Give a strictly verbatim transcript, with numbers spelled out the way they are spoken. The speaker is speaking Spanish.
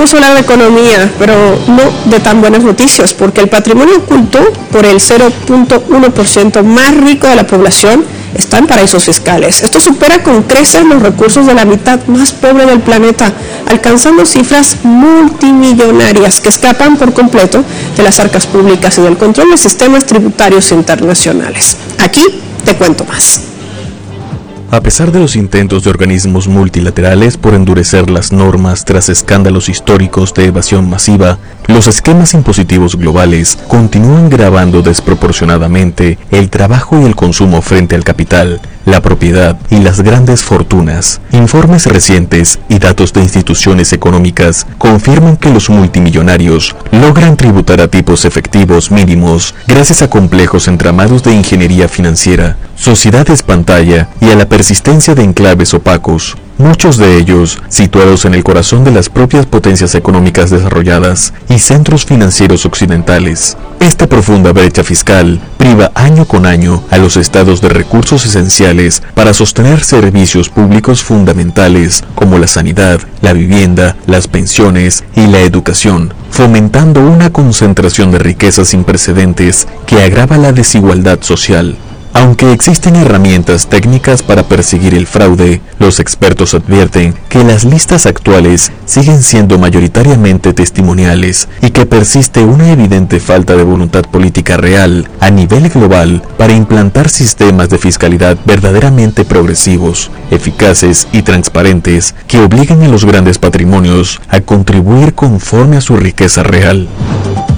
vamos a hablar de economía, pero no de tan buenas noticias, porque el patrimonio oculto por el cero punto uno por ciento más rico de la población está en paraísos fiscales. Esto supera con creces los recursos de la mitad más pobre del planeta, alcanzando cifras multimillonarias que escapan por completo de las arcas públicas y del control de sistemas tributarios internacionales. Aquí te cuento más. A pesar de los intentos de organismos multilaterales por endurecer las normas tras escándalos históricos de evasión masiva, los esquemas impositivos globales continúan gravando desproporcionadamente el trabajo y el consumo frente al capital, la propiedad y las grandes fortunas. Informes recientes y datos de instituciones económicas confirman que los multimillonarios logran tributar a tipos efectivos mínimos gracias a complejos entramados de ingeniería financiera, sociedades pantalla y a la persistencia de enclaves opacos, muchos de ellos situados en el corazón de las propias potencias económicas desarrolladas y centros financieros occidentales. Esta profunda brecha fiscal priva año con año a los estados de recursos esenciales para sostener servicios públicos fundamentales como la sanidad, la vivienda, las pensiones y la educación, fomentando una concentración de riquezas sin precedentes que agrava la desigualdad social. Aunque existen herramientas técnicas para perseguir el fraude, los expertos advierten que las listas actuales siguen siendo mayoritariamente testimoniales y que persiste una evidente falta de voluntad política real a nivel global para implantar sistemas de fiscalidad verdaderamente progresivos, eficaces y transparentes que obliguen a los grandes patrimonios a contribuir conforme a su riqueza real.